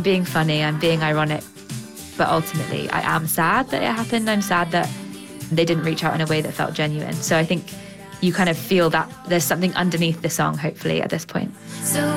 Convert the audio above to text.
being funny, I'm being ironic, but ultimately I am sad that it happened. I'm sad that they didn't reach out in a way that felt genuine. So I think you kind of feel that there's something underneath the song, hopefully, at this point.